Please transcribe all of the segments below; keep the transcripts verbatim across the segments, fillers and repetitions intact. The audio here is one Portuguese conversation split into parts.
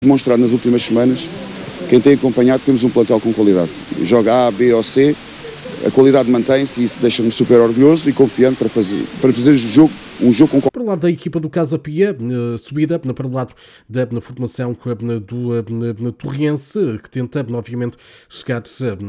Demonstrado nas últimas semanas, quem tem acompanhado, temos um plantel com qualidade. Joga A, B ou C, a qualidade mantém-se e isso deixa-me super orgulhoso e confiante para fazer, para fazer jogo, um jogo com... Para o lado da equipa do Casa Pia, subida, para o lado da formação do Torrense, que tenta, obviamente, chegar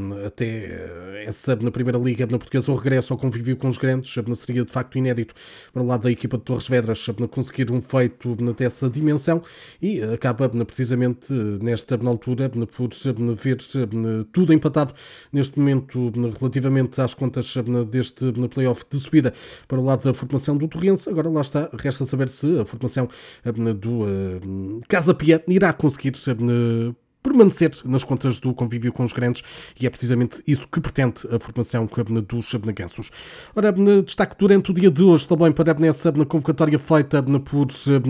até essa, na Primeira Liga Portuguesa, o regresso ao convívio com os grandes, seria de facto inédito para o lado da equipa de Torres Vedras, conseguir um feito dessa dimensão e acaba precisamente nesta altura por ver tudo empatado neste momento relativamente às contas deste play-off de subida para o lado da formação do Torrense. Agora lá está, resta saber se a formação do uh, Casa Pia irá conseguir uh, permanecer nas contas do convívio com os grandes e é precisamente isso que pretende a formação dos gansos. Ora, destaque durante o dia de hoje também para essa convocatória feita por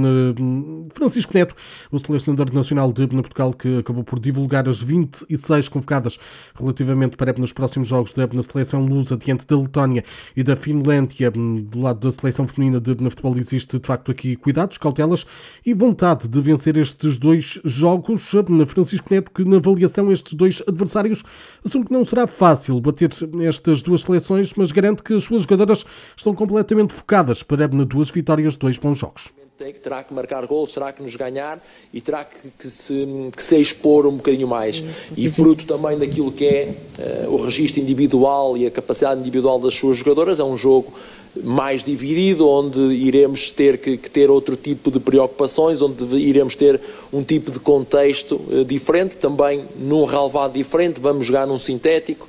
Francisco Neto, o selecionador nacional de Portugal, que acabou por divulgar as vinte e seis convocadas relativamente para nos próximos jogos da seleção lusa diante da Letónia e da Finlândia. Do lado da seleção feminina de futebol existe de facto aqui cuidados, cautelas e vontade de vencer estes dois jogos. Francisco Neto, que na avaliação estes dois adversários assume que não será fácil bater estas duas seleções, mas garante que as suas jogadoras estão completamente focadas para duas vitórias, dois bons jogos. Terá que marcar gols, terá que nos ganhar e terá que, que, se, que se expor um bocadinho mais. E fruto também daquilo que é uh, o registro individual e a capacidade individual das suas jogadoras, é um jogo mais dividido, onde iremos ter que, que ter outro tipo de preocupações, onde iremos ter um tipo de contexto uh, diferente, também num relevado diferente, vamos jogar num sintético,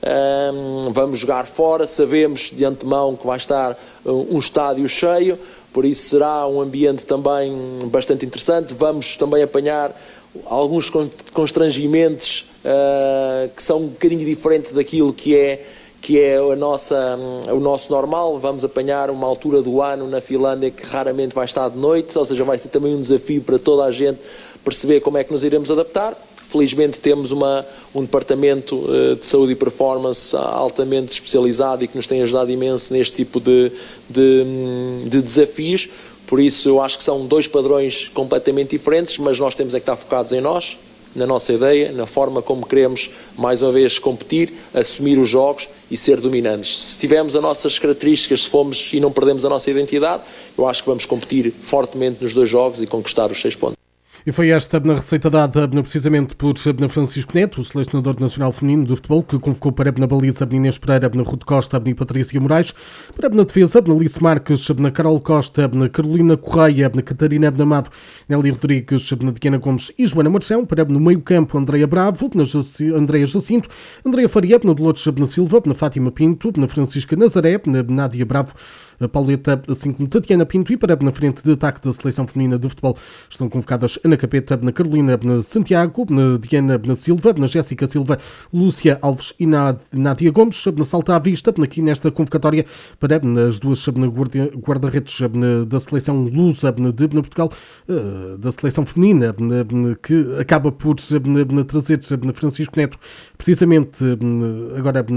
um, vamos jogar fora, sabemos de antemão que vai estar um, um estádio cheio, por isso será um ambiente também bastante interessante. Vamos também apanhar alguns constrangimentos uh, que são um bocadinho diferentes daquilo que é, que é a nossa, o nosso normal. Vamos apanhar uma altura do ano na Finlândia que raramente vai estar de noite, ou seja, vai ser também um desafio para toda a gente perceber como é que nos iremos adaptar. Felizmente temos uma, um departamento uh, de saúde e performance altamente especializado e que nos tem ajudado imenso neste tipo de, de, de desafios. Por isso eu acho que são dois padrões completamente diferentes, mas nós temos é que estar focados em nós, na nossa ideia, na forma como queremos mais uma vez competir, assumir os jogos e ser dominantes. Se tivermos as nossas características, se fomos e não perdemos a nossa identidade, eu acho que vamos competir fortemente nos dois jogos e conquistar os seis pontos. E foi esta na receita dada precisamente por Francisco Neto, o selecionador nacional feminino de futebol, que convocou para na baliza Inês Pereira, na Ruth Costa e Patrícia Moraes, para na defesa na Alice Marques, na Carol Costa, na Carolina Correia, na Catarina Abnamado, Nelly Rodrigues, na Diana Gomes e Joana Marção, para no meio campo Andreia Bravo, na Andreia Jacinto, Andreia Faria, na Dolores na Silva, na Fátima Pinto, na Francisca Nazaré, na Nádia Bravo, a Pauleta, assim como Tatiana Pinto, e para na frente de ataque da seleção feminina de futebol estão convocadas Ana Capeta, na Carolina na Santiago, na Diana na Silva, na Jéssica Silva, Lúcia Alves e na Nádia Gomes, na Salta à Vista, aqui nesta convocatória para nas duas guarda-redes da seleção lusa de Portugal, da seleção feminina, que acaba por trazer Francisco Neto, precisamente agora,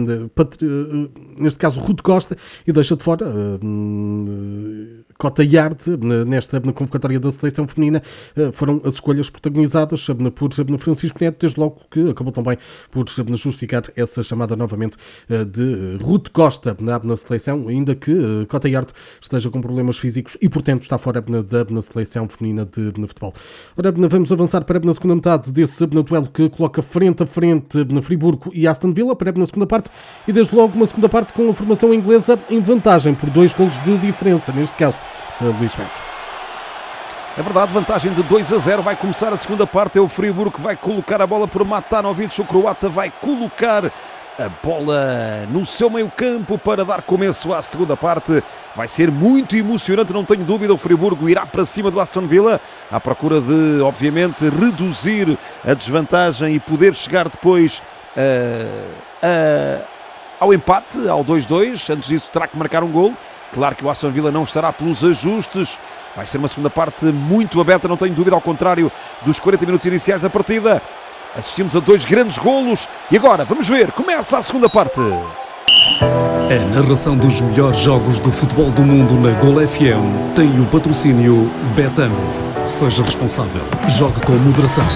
neste caso, Ruth Costa, e deixa de fora Cota Yard, nesta na convocatória da seleção feminina, foram as escolhas protagonizadas por Francisco Neto, desde logo que acabou também por justificar essa chamada novamente de Ruth Costa na, na seleção, ainda que Cota Yard esteja com problemas físicos e, portanto, está fora da na seleção feminina de, de futebol. Ora, vamos avançar para na segunda metade desse na duelo que coloca frente a frente na Friburgo e Aston Villa, para na segunda parte, e desde logo uma segunda parte com a formação inglesa em vantagem por dois golos de diferença, neste caso, Luís Bento. É verdade, vantagem de dois a zero, vai começar a segunda parte, é o Friburgo que vai colocar a bola por Matanovic, o croata vai colocar a bola no seu meio campo para dar começo à segunda parte. Vai ser muito emocionante, não tenho dúvida, o Friburgo irá para cima do Aston Villa, à procura de, obviamente, reduzir a desvantagem e poder chegar depois uh, uh, ao empate, ao dois a dois, antes disso terá que marcar um gol. Claro que o Aston Villa não estará pelos ajustes, vai ser uma segunda parte muito aberta, não tenho dúvida, ao contrário dos quarenta minutos iniciais da partida. Assistimos a dois grandes golos e agora, vamos ver, começa a segunda parte. A narração dos melhores jogos do futebol do mundo na Gol F M tem o patrocínio Betano. Seja responsável. Jogue com moderação.